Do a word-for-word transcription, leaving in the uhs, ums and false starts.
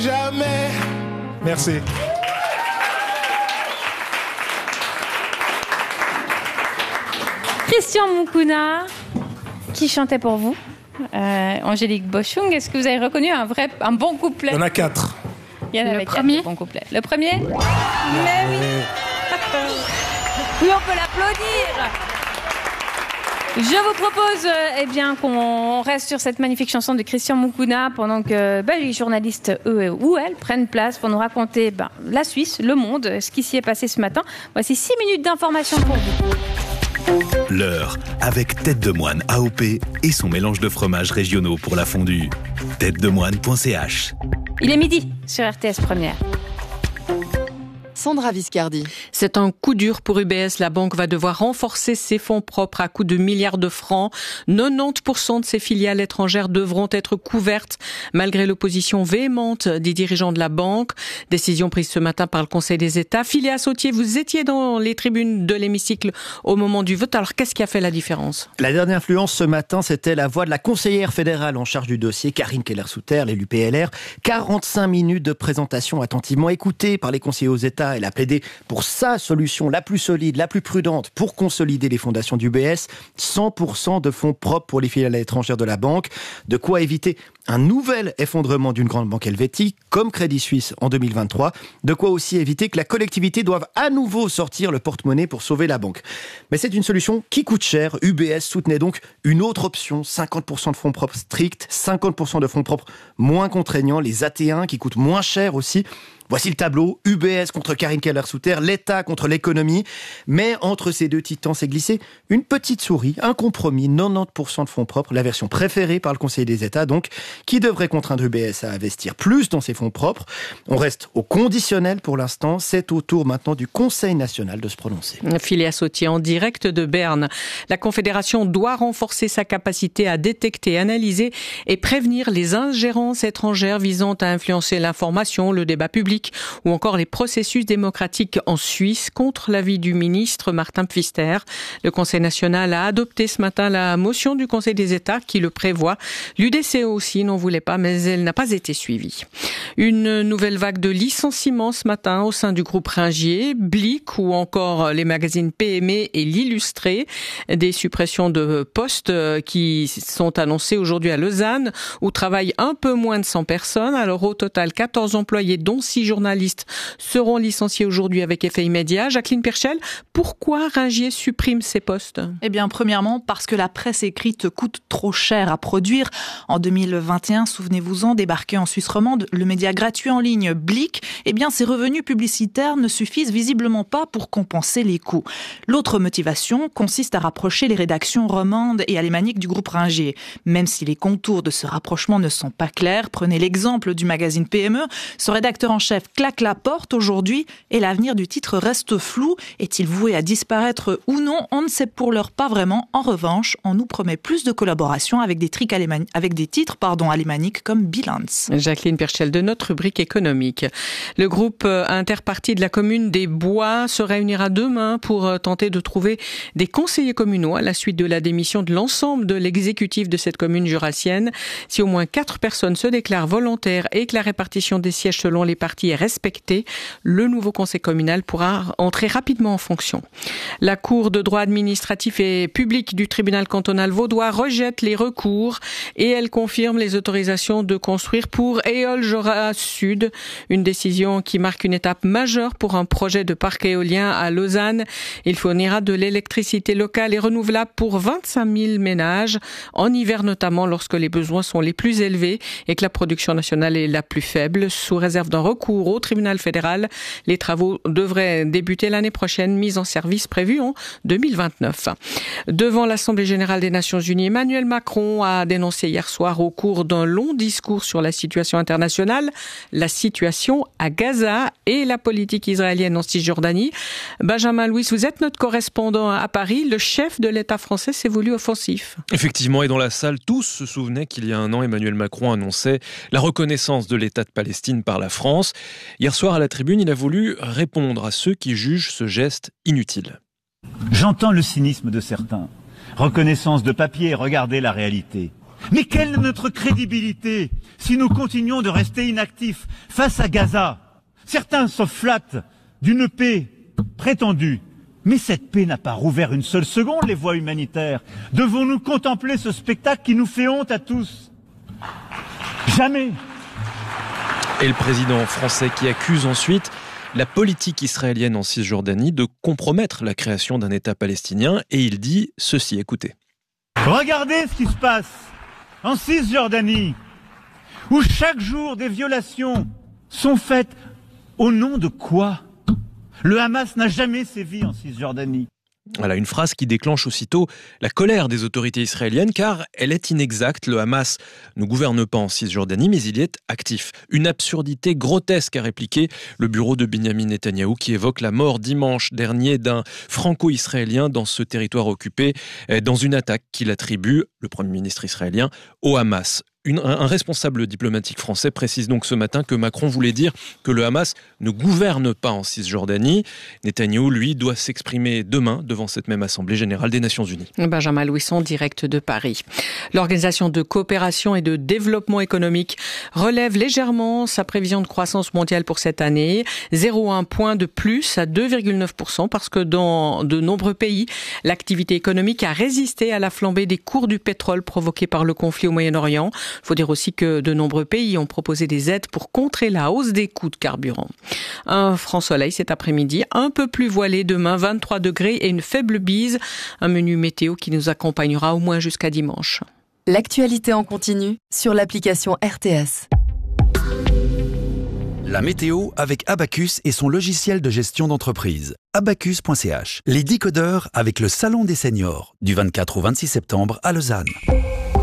Jamais. Merci. Christian Moukouna, qui chantait pour vous, euh, Angélique Boschung. Est-ce que vous avez reconnu un vrai, un bon couplet? Il y en a quatre. Il y en Le avait premier. quatre bons couplets. Le premier. Mais oui. Oui, on peut l'applaudir. Je vous propose euh, eh bien, qu'on reste sur cette magnifique chanson de Christian Moukouna pendant que ben, les journalistes, eux ou elles, prennent place pour nous raconter ben, la Suisse, le monde, ce qui s'y est passé ce matin. Voici six minutes d'information pour vous. L'heure avec Tête de Moine A O P et son mélange de fromages régionaux pour la fondue. tête de moine point c h. Il est midi sur R T S Première. Sandra Viscardi. C'est un coup dur pour U B S. La banque va devoir renforcer ses fonds propres à coût de milliards de francs. quatre-vingt-dix pour cent de ses filiales étrangères devront être couvertes malgré l'opposition véhémente des dirigeants de la banque. Décision prise ce matin par le Conseil des États. Philéa Sautier, vous étiez dans les tribunes de l'hémicycle au moment du vote. Alors qu'est-ce qui a fait la différence? La dernière influence ce matin, c'était la voix de la conseillère fédérale en charge du dossier, Karine Keller-Souter, l'élu P L R. quarante-cinq minutes de présentation attentivement écoutée par les conseillers aux États. Elle a plaidé pour sa solution la plus solide, la plus prudente pour consolider les fondations du U B S. cent pour cent de fonds propres pour les filiales étrangères de la banque. De quoi éviter un nouvel effondrement d'une grande banque helvétique, comme Crédit Suisse en deux mille vingt-trois. De quoi aussi éviter que la collectivité doive à nouveau sortir le porte-monnaie pour sauver la banque. Mais c'est une solution qui coûte cher. U B S soutenait donc une autre option, cinquante pour cent de fonds propres stricts, cinquante pour cent de fonds propres moins contraignants, les A T un qui coûtent moins cher aussi. Voici le tableau, U B S contre Karine Keller-Souter, l'État contre l'économie. Mais entre ces deux titans s'est glissé une petite souris, un compromis, quatre-vingt-dix pour cent de fonds propres, la version préférée par le Conseil des États donc, qui devrait contraindre U B S à investir plus dans ses fonds propres. On reste au conditionnel pour l'instant, c'est au tour maintenant du Conseil national de se prononcer. Philéa Sautier en direct de Berne. La Confédération doit renforcer sa capacité à détecter, analyser et prévenir les ingérences étrangères visant à influencer l'information, le débat public ou encore les processus démocratiques en Suisse, contre l'avis du ministre Martin Pfister. Le Conseil national a adopté ce matin la motion du Conseil des États qui le prévoit. L'U D C aussi n'en voulait pas, mais elle n'a pas été suivie. Une nouvelle vague de licenciements ce matin au sein du groupe Ringier, Blick ou encore les magazines P M E et l'Illustré. Des suppressions de postes qui sont annoncées aujourd'hui à Lausanne, où travaillent un peu moins de cent personnes. Alors au total, quatorze employés, dont six journalistes, seront licenciés aujourd'hui avec effet immédiat. Jacqueline Perchel, pourquoi Ringier supprime ces postes? Eh bien, premièrement, parce que la presse écrite coûte trop cher à produire. En deux mille vingt et un, souvenez-vous-en, débarqué en Suisse romande, le média gratuit en ligne Blick, eh bien, ses revenus publicitaires ne suffisent visiblement pas pour compenser les coûts. L'autre motivation consiste à rapprocher les rédactions romandes et alémaniques du groupe Ringier. Même si les contours de ce rapprochement ne sont pas clairs, prenez l'exemple du magazine P M E, son rédacteur en chef claque la porte aujourd'hui et l'avenir du titre reste flou. Est-il voué à disparaître ou non? On ne sait pour l'heure pas vraiment. En revanche, on nous promet plus de collaboration avec des, alémani- avec des titres pardon, alémaniques comme Bilance. Jacqueline Perchel de notre rubrique économique. Le groupe interparti de la commune des Bois se réunira demain pour tenter de trouver des conseillers communaux à la suite de la démission de l'ensemble de l'exécutif de cette commune jurassienne. Si au moins quatre personnes se déclarent volontaires et que la répartition des sièges selon les partis est respectée, le nouveau conseil communal pourra entrer rapidement en fonction. La Cour de droit administratif et public du tribunal cantonal vaudois rejette les recours et elle confirme les autorisations de construire pour Éole-Jura Sud, une décision qui marque une étape majeure pour un projet de parc éolien à Lausanne. Il fournira de l'électricité locale et renouvelable pour vingt-cinq mille ménages, en hiver notamment lorsque les besoins sont les plus élevés et que la production nationale est la plus faible. Sous réserve d'un recours au tribunal fédéral, les travaux devraient débuter l'année prochaine, mise en service prévue en deux mille vingt-neuf. Devant l'Assemblée générale des Nations Unies, Emmanuel Macron a dénoncé hier soir au cours d'un long discours sur la situation internationale, la situation à Gaza et la politique israélienne en Cisjordanie. Benjamin Louis, vous êtes notre correspondant à Paris. Le chef de l'État français s'est voulu offensif. Effectivement, et dans la salle, tous se souvenaient qu'il y a un an, Emmanuel Macron annonçait la reconnaissance de l'État de Palestine par la France. Hier soir, à la tribune, il a voulu répondre à ceux qui jugent ce geste inutile. J'entends le cynisme de certains. Reconnaissance de papier, regardez la réalité. Mais quelle est notre crédibilité si nous continuons de rester inactifs face à Gaza? Certains se flattent d'une paix prétendue, mais cette paix n'a pas rouvert une seule seconde les voies humanitaires. Devons-nous contempler ce spectacle qui nous fait honte à tous? Jamais. Et le président français qui accuse ensuite la politique israélienne en Cisjordanie de compromettre la création d'un État palestinien, et il dit ceci, écoutez. Regardez ce qui se passe en Cisjordanie, où chaque jour des violations sont faites. Au nom de quoi? Le Hamas n'a jamais sévi en Cisjordanie. Voilà une phrase qui déclenche aussitôt la colère des autorités israéliennes, car elle est inexacte. Le Hamas ne gouverne pas en Cisjordanie, mais il y est actif. Une absurdité grotesque, a répliqué le bureau de Benyamin Netanyahou, qui évoque la mort dimanche dernier d'un franco-israélien dans ce territoire occupé, dans une attaque qu'il attribue, le Premier ministre israélien, au Hamas. Une, un responsable diplomatique français précise donc ce matin que Macron voulait dire que le Hamas ne gouverne pas en Cisjordanie. Netanyahou, lui, doit s'exprimer demain devant cette même Assemblée générale des Nations Unies. Benjamin Louisson, direct de Paris. L'Organisation de coopération et de développement économique relève légèrement sa prévision de croissance mondiale pour cette année. zéro virgule un point de plus à deux virgule neuf pour cent parce que dans de nombreux pays, l'activité économique a résisté à la flambée des cours du pétrole provoquée par le conflit au Moyen-Orient. Il faut dire aussi que de nombreux pays ont proposé des aides pour contrer la hausse des coûts de carburant. Un franc soleil cet après-midi, un peu plus voilé demain, vingt-trois degrés et une faible bise. Un menu météo qui nous accompagnera au moins jusqu'à dimanche. L'actualité en continu sur l'application R T S. La météo avec Abacus et son logiciel de gestion d'entreprise. abacus point c h. Les décodeurs avec le Salon des seniors du vingt-quatre au vingt-six septembre à Lausanne.